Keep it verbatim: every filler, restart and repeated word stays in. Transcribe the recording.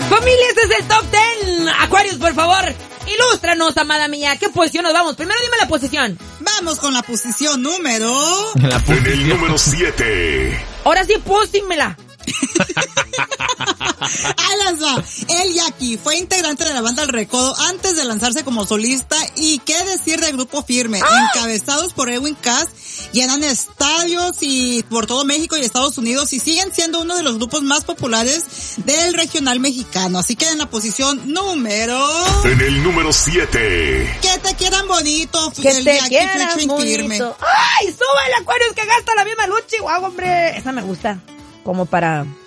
Familia, este es el top ten. Acuarios, por favor, ilústranos, amada mía. ¿Qué posición nos vamos? Primero dime la posición. Vamos con la posición número... La posición. En el número siete. Ahora sí, póstimela. Ahí las va. El Jackie fue integrante de la banda El Recodo antes de lanzarse como solista. Y qué decir del Grupo Firme, ¡ah! Encabezados por Edwin Cass, llenan estadios y por todo México y Estados Unidos y siguen siendo uno de los grupos más populares del regional mexicano. Así que en la posición número... En el número siete. Que te quieran bonito. Que el te Jackie quieran bonito. Firme. ¡Ay, sube el Acuarios que gasta la misma luz, Chihuahua, hombre! Esa me gusta. Como para